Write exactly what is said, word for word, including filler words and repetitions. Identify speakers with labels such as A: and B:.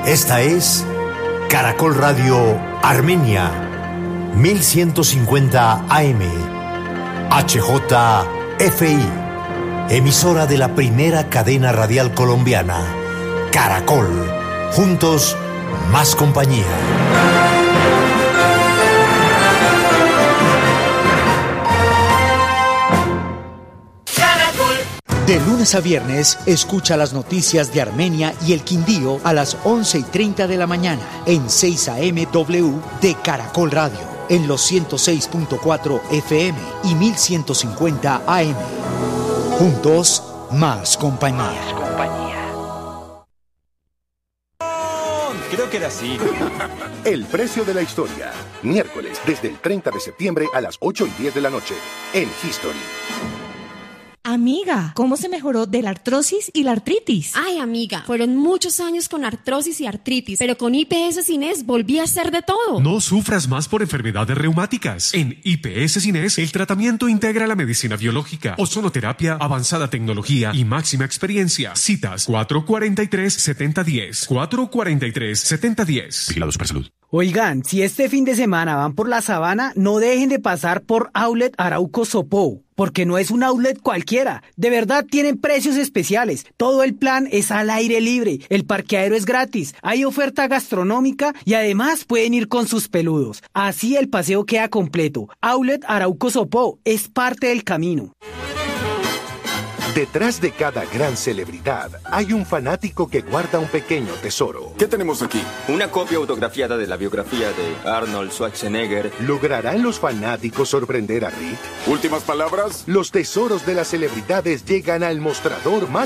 A: Esta es Caracol Radio Armenia, mil ciento cincuenta A M, H J F I, emisora de la primera cadena radial colombiana, Caracol. Juntos, más compañía.
B: De lunes a viernes, escucha las noticias de Armenia y el Quindío a las once y treinta de la mañana en seis A M W de Caracol Radio, en los ciento seis punto cuatro F M y mil ciento cincuenta A M. Juntos, más compañía. Más compañía.
C: Creo que era así.
D: El precio de la historia. Miércoles, desde el treinta de septiembre a las ocho y diez de la noche, en History.
E: Amiga, ¿cómo se mejoró de la artrosis y la artritis?
F: Ay, amiga, fueron muchos años con artrosis y artritis, pero con I P S Cines volví a hacer de todo.
G: No sufras más por enfermedades reumáticas. En I P S Cines, el tratamiento integra la medicina biológica, ozonoterapia, avanzada tecnología y máxima experiencia. Citas cuatro cuatro tres, siete cero uno cero, cuatro cuatro tres, siete cero uno cero. Vigilados por salud.
H: Oigan, si este fin de semana van por la sabana, no dejen de pasar por Outlet Arauco Sopó, porque no es un outlet cualquiera. De verdad tienen precios especiales. Todo el plan es al aire libre. El parqueadero es gratis. Hay oferta gastronómica y además pueden ir con sus peludos. Así el paseo queda completo. Outlet Arauco Sopó es parte del camino.
D: Detrás de cada gran celebridad hay un fanático que guarda un pequeño tesoro.
C: ¿Qué tenemos aquí? Una copia autografiada de la biografía de Arnold Schwarzenegger.
D: ¿Lograrán los fanáticos sorprender a Rick?
C: ¿Últimas palabras?
D: Los tesoros de las celebridades llegan al mostrador más